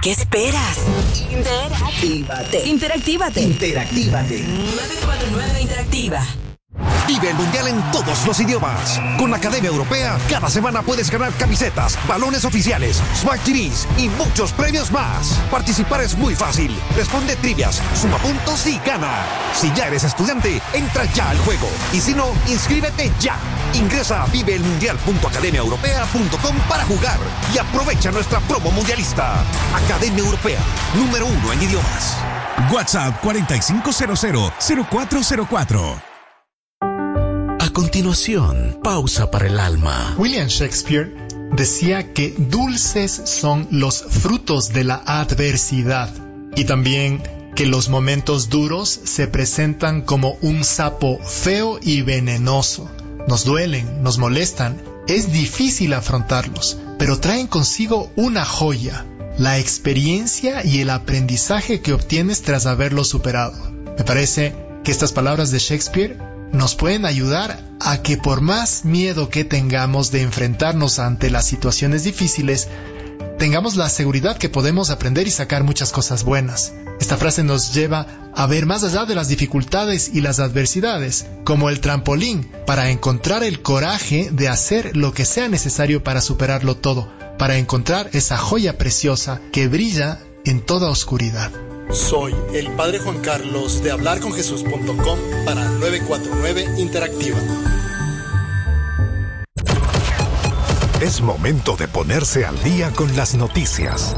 ¿Qué esperas? Interactívate. 949 Interactiva. Vive el Mundial en todos los idiomas. Con la Academia Europea, cada semana puedes ganar camisetas, balones oficiales, Smart TVs y muchos premios más. Participar es muy fácil. Responde trivias, suma puntos y gana. Si ya eres estudiante, entra ya al juego. Y si no, inscríbete ya. Ingresa a viveelmundial.academiaeuropea.com para jugar y aprovecha nuestra promo mundialista. Academia Europea, número 1 en idiomas. WhatsApp 4500-0404. A continuación, pausa para el alma. William Shakespeare decía que dulces son los frutos de la adversidad y también que los momentos duros se presentan como un sapo feo y venenoso. Nos duelen, nos molestan, es difícil afrontarlos, pero traen consigo una joya, la experiencia y el aprendizaje que obtienes tras haberlo superado. Me parece que estas palabras de Shakespeare nos pueden ayudar a que por más miedo que tengamos de enfrentarnos ante las situaciones difíciles, tengamos la seguridad que podemos aprender y sacar muchas cosas buenas. Esta frase nos lleva a ver más allá de las dificultades y las adversidades, como el trampolín, para encontrar el coraje de hacer lo que sea necesario para superarlo todo, para encontrar esa joya preciosa que brilla en toda oscuridad. Soy el Padre Juan Carlos de hablarconjesús.com para 949 Interactiva. Es momento de ponerse al día con las noticias.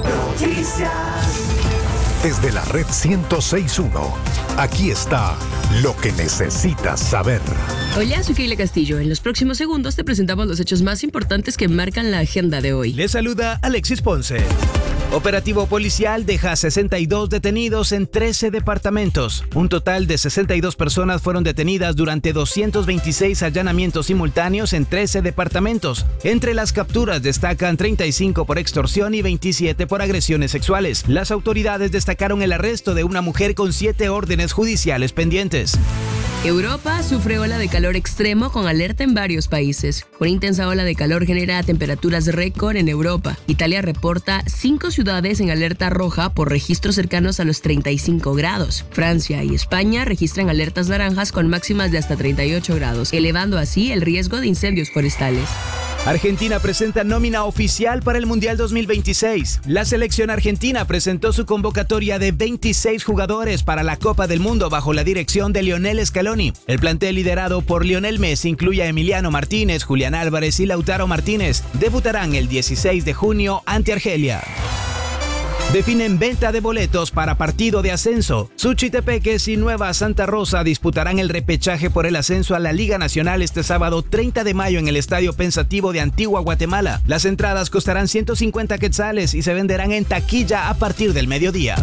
Desde la red 106.1, aquí está lo que necesitas saber. Hola, soy Keila Castillo. En los próximos segundos te presentamos los hechos más importantes que marcan la agenda de hoy. Le saluda Alexis Ponce. Operativo policial deja 62 detenidos en 13 departamentos. Un total de 62 personas fueron detenidas durante 226 allanamientos simultáneos en 13 departamentos. Entre las capturas destacan 35 por extorsión y 27 por agresiones sexuales. Las autoridades destacaron el arresto de una mujer con 7 órdenes judiciales pendientes. Europa sufre ola de calor extremo con alerta en varios países. Una intensa ola de calor genera temperaturas récord en Europa. Italia reporta 5 ciudades en alerta roja por registros cercanos a los 35 grados. Francia y España registran alertas naranjas con máximas de hasta 38 grados, elevando así el riesgo de incendios forestales. Argentina presenta nómina oficial para el Mundial 2026. La selección argentina presentó su convocatoria de 26 jugadores para la Copa del Mundo bajo la dirección de Lionel Scaloni. El plantel liderado por Lionel Messi incluye a Emiliano Martínez, Julián Álvarez y Lautaro Martínez. Debutarán el 16 de junio ante Argelia. Definen venta de boletos para partido de ascenso. Suchitepeques y Nueva Santa Rosa disputarán el repechaje por el ascenso a la Liga Nacional este sábado 30 de mayo en el Estadio Pensativo de Antigua Guatemala. Las entradas costarán 150 quetzales y se venderán en taquilla a partir del mediodía.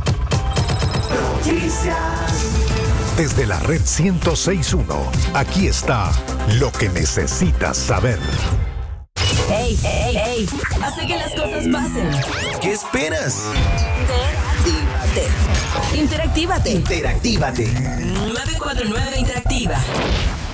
Desde la red 106.1, aquí está lo que necesitas saber. ¡Ey! Hace que las cosas pasen. ¿Qué esperas? Interactívate. 949 Interactiva.